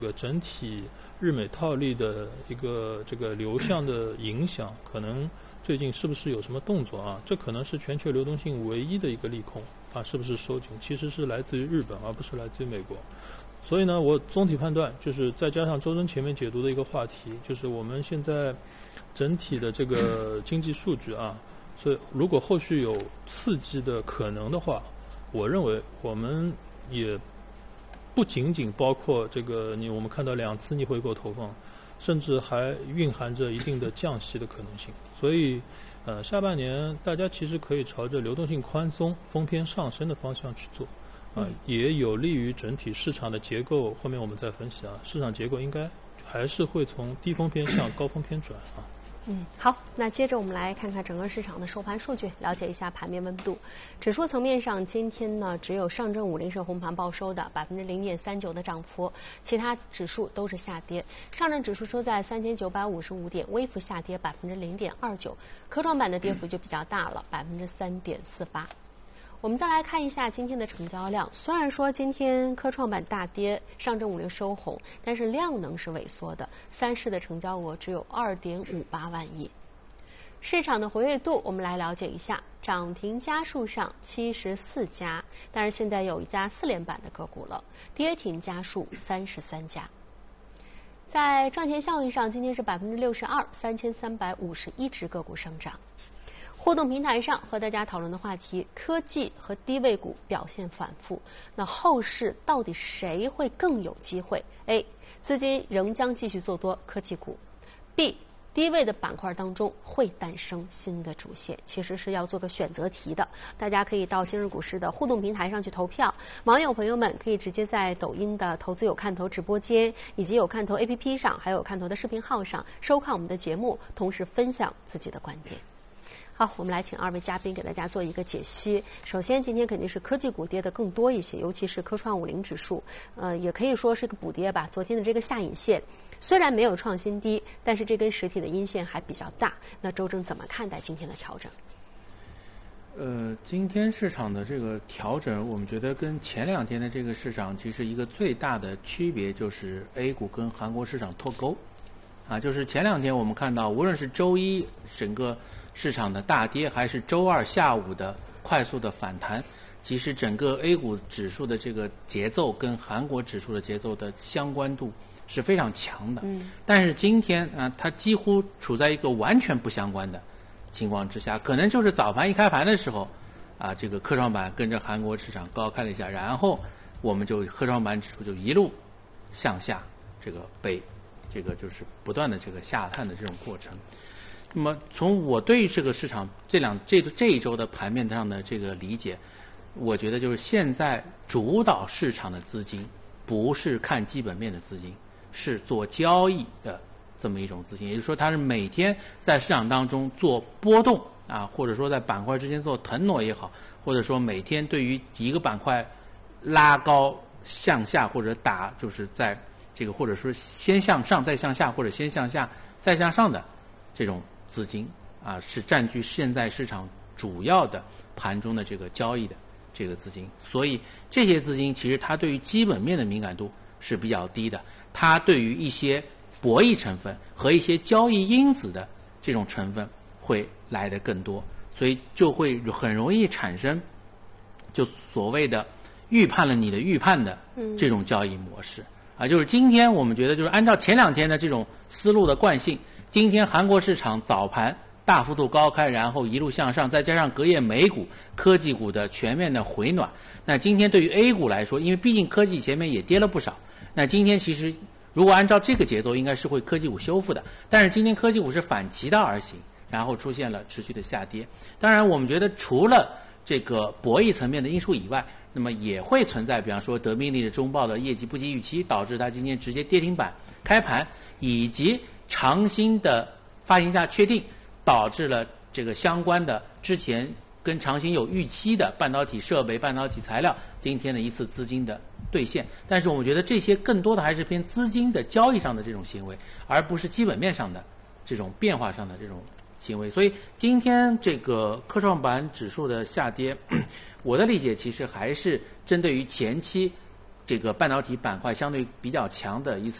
整体日美套利的一个这个流向的影响，可能最近是不是有什么动作啊？这可能是全球流动性唯一的一个利空啊，是不是收紧？其实是来自于日本，而不是来自于美国。所以呢，我总体判断就是再加上周真前面解读的一个话题，就是我们现在整体的这个经济数据啊，所以如果后续有刺激的可能的话，我认为我们也不仅仅包括这个我们看到2次逆回购投放，甚至还蕴含着一定的降息的可能性。所以下半年大家其实可以朝着流动性宽松、风偏上升的方向去做也有利于整体市场的结构。后面我们再分析市场结构应该还是会从低风偏向高风偏转好，那接着我们来看看整个市场的收盘数据，了解一下盘面温度。指数层面上，今天呢只有上证50是红盘报收的0.39%的涨幅，其他指数都是下跌。上证指数收在3955点，微幅下跌0.29%，科创板的跌幅就比较大了3.48%。我们再来看一下今天的成交量，虽然说今天科创板大跌，上证50收红，但是量能是萎缩的，三市的成交额只有2.58万亿。市场的活跃度我们来了解一下，涨停家数上74家，但是现在有一家4连板的个股了，跌停家数33家。在赚钱效应上，今天是62%，3351只个股上涨。互动平台上和大家讨论的话题，科技和低位股表现反复，那后市到底谁会更有机会？ A. 资金仍将继续做多科技股， B. 低位的板块当中会诞生新的主线，其实是要做个选择题的，大家可以到今日股市的互动平台上去投票。网友朋友们可以直接在抖音的投资有看头直播间以及有看头 APP 上，还有看头的视频号上收看我们的节目，同时分享自己的观点。好，我们来请2位嘉宾给大家做一个解析。首先，今天肯定是科技股跌的更多一些，尤其是科创50指数，也可以说是个补跌吧。昨天的这个下影线虽然没有创新低，但是这根实体的阴线还比较大。那周正怎么看待今天的调整？ 今天市场的这个调整，我们觉得跟前2天的这个市场其实一个最大的区别就是 A 股跟韩国市场脱钩就是前2天我们看到，无论是周一整个市场的大跌，还是周二下午的快速的反弹，其实整个 A 股指数的这个节奏跟韩国指数的节奏的相关度是非常强的。但是今天它几乎处在一个完全不相关的情况之下，可能就是早盘一开盘的时候这个科创板跟着韩国市场高开了一下，然后我们就科创板指数就一路向下这个被这个就是不断的这个下探的这种过程。那么从我对于这个市场这一周的盘面上的这个理解，我觉得就是现在主导市场的资金不是看基本面的资金，是做交易的这么一种资金，也就是说它是每天在市场当中做波动或者说在板块之间做腾挪也好，或者说每天对于一个板块拉高向下或者打，就是在这个或者说先向上再向下，或者先向下再向上的这种资金是占据现在市场主要的盘中的这个交易的这个资金。所以这些资金其实它对于基本面的敏感度是比较低的，它对于一些博弈成分和一些交易因子的这种成分会来得更多，所以就会很容易产生就所谓的预判了你的预判的这种交易模式就是今天我们觉得就是按照前2天的这种思路的惯性，今天韩国市场早盘大幅度高开，然后一路向上，再加上隔夜美股科技股的全面的回暖，那今天对于 A 股来说，因为毕竟科技前面也跌了不少，那今天其实如果按照这个节奏应该是会科技股修复的，但是今天科技股是反其道而行，然后出现了持续的下跌。当然我们觉得除了这个博弈层面的因素以外，那么也会存在比方说德命力的中报的业绩不及预期，导致它今天直接跌停板开盘，以及长鑫的发行价确定，导致了这个相关的之前跟长鑫有预期的半导体设备、半导体材料今天的一次资金的兑现。但是我们觉得这些更多的还是偏资金的交易上的这种行为，而不是基本面上的这种变化上的这种行为。所以今天这个科创板指数的下跌，我的理解其实还是针对于前期这个半导体板块相对比较强的一